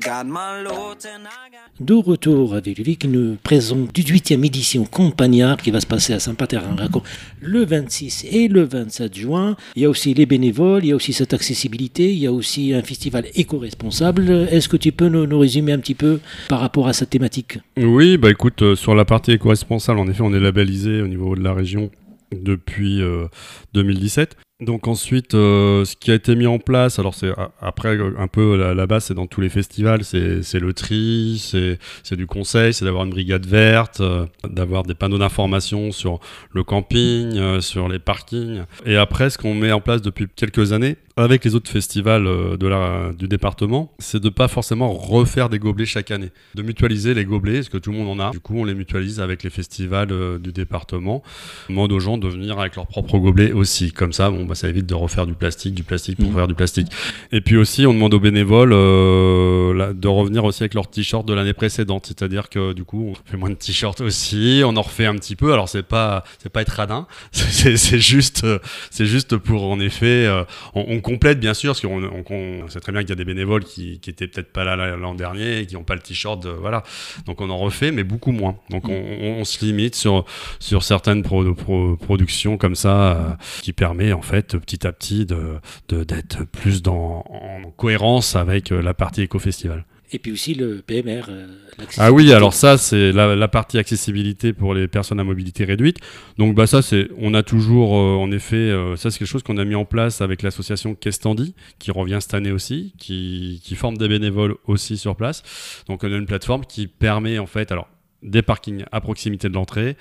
De retour avec lui qui nous présente 18e édition Campagnard qui va se passer à Saint-Pater-en-Racon le 26 et le 27 juin. Il y a aussi les bénévoles, il y a aussi cette accessibilité, il y a aussi un festival éco-responsable. Est-ce que tu peux nous résumer un petit peu par rapport à cette thématique ? Oui, bah écoute, sur la partie éco-responsable, en effet, on est labellisé au niveau de la région depuis 2017. Donc ensuite, ce qui a été mis en place, alors c'est après un peu la base, c'est dans tous les festivals, c'est le tri, c'est du conseil, c'est d'avoir une brigade verte, d'avoir des panneaux d'information sur le camping, sur les parkings. Et après, ce qu'on met en place depuis quelques années, avec les autres festivals du département, c'est de pas forcément refaire des gobelets chaque année, de mutualiser les gobelets, parce que tout le monde en a. Du coup, on les mutualise avec les festivals du département. On demande aux gens de venir avec leurs propres gobelets aussi. Comme ça, ça évite de refaire du plastique pour faire du plastique. Et puis aussi, on demande aux bénévoles de revenir aussi avec leurs t-shirts de l'année précédente. C'est-à-dire que du coup, on fait moins de t-shirts aussi, on en refait un petit peu. Alors, c'est pas être radin, c'est juste pour, en effet, on complète bien sûr, parce qu'on sait très bien qu'il y a des bénévoles qui étaient peut-être pas là l'an dernier et qui n'ont pas le t-shirt, voilà. Donc on en refait, mais beaucoup moins. Donc on se limite sur certaines productions comme ça, qui permet en fait petit à petit d'être plus en cohérence avec la partie éco-festival. Et puis aussi le PMR. Ah oui, alors ça, c'est la partie accessibilité pour les personnes à mobilité réduite. Donc ça, on a toujours, en effet, ça c'est quelque chose qu'on a mis en place avec l'association Kestandi, qui revient cette année aussi, qui forme des bénévoles aussi sur place. Donc on a une plateforme qui permet en fait, alors des parkings à proximité de l'entrée,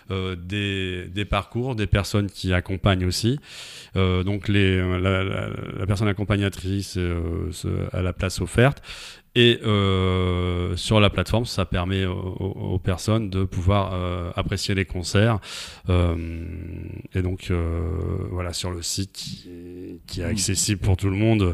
des parcours, des personnes qui accompagnent aussi. Donc la personne accompagnatrice à la place offerte. Et sur la plateforme, ça permet aux personnes de pouvoir apprécier les concerts. Et donc, voilà, sur le site qui est accessible pour tout le monde.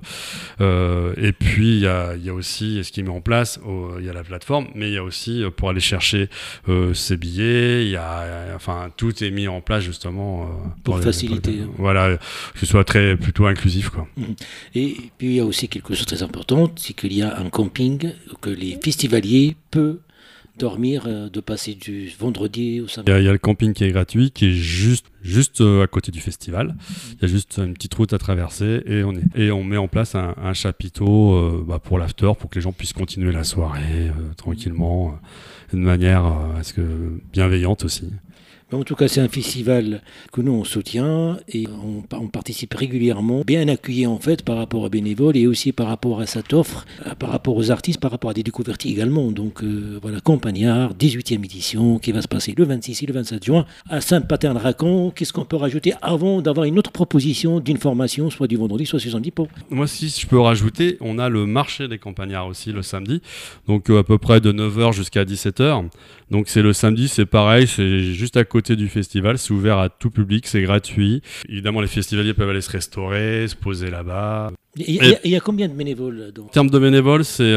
Et puis, il y a aussi ce qui est mis en place, il y a la plateforme, mais il y a aussi pour aller chercher ses billets. Tout est mis en place justement pour faciliter. Voilà, que ce soit plutôt inclusif, quoi. Et puis, il y a aussi quelque chose de très important, c'est qu'il y a un camping que les festivaliers peuvent dormir, de passer du vendredi au samedi. Il y a le camping qui est gratuit, qui est juste à côté du festival. Il y a juste une petite route à traverser et on met en place un chapiteau pour l'after, pour que les gens puissent continuer la soirée tranquillement, de manière bienveillante aussi. En tout cas, c'est un festival que nous, on soutient et on participe régulièrement, bien accueilli en fait par rapport aux bénévoles et aussi par rapport à cette offre, par rapport aux artistes, par rapport à des découvertes également. Donc voilà, Campagnard, 18e édition, qui va se passer le 26 et le 27 juin à Saint-Pater-en-Racon. Qu'est-ce qu'on peut rajouter avant d'avoir une autre proposition d'une formation, soit du vendredi, soit du samedi Moi, si je peux rajouter, on a le marché des Campagnards aussi le samedi, donc à peu près de 9h jusqu'à 17h. Donc c'est le samedi, c'est pareil, c'est juste à côté du festival, c'est ouvert à tout public, c'est gratuit. Évidemment, les festivaliers peuvent aller se restaurer, se poser là-bas. Il y a combien de bénévoles donc ? En termes de bénévoles, c'est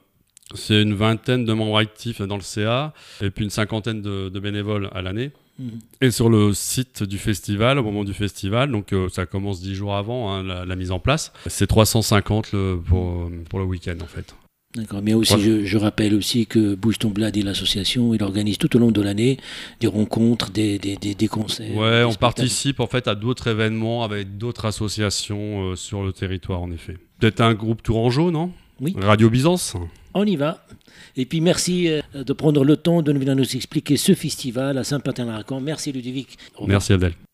une vingtaine de membres actifs dans le CA et puis une cinquantaine de bénévoles à l'année. Et sur le site du festival, au moment du festival, donc ça commence 10 jours avant la mise en place, c'est 350 pour le week-end en fait. D'accord, mais aussi je rappelle aussi que Bouge ton Blad et l'association, il organise tout au long de l'année des rencontres, des concerts. Ouais, on participe en fait à d'autres événements avec d'autres associations sur le territoire en effet. Peut-être un groupe Tourangeau, non ? Oui. Radio Byzance. On y va. Et puis merci de prendre le temps de venir nous expliquer ce festival à Saint-Pater-en-Racon. Merci Ludovic. Merci Abdel.